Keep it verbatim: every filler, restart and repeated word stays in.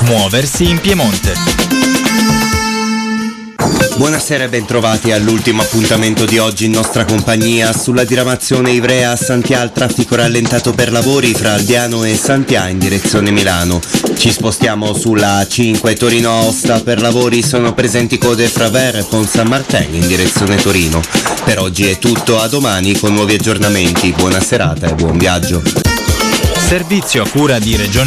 Muoversi in Piemonte. Buonasera e bentrovati all'ultimo appuntamento di oggi in nostra compagnia. Sulla diramazione Ivrea-Santià il traffico rallentato per lavori fra Aldiano e Santià in direzione Milano. Ci spostiamo sulla A cinque Torino-Aosta, per lavori sono presenti code fra Ver e Pont San Martin in direzione Torino. Per oggi è tutto, a domani con nuovi aggiornamenti. Buona serata e buon viaggio. Servizio a cura di Regione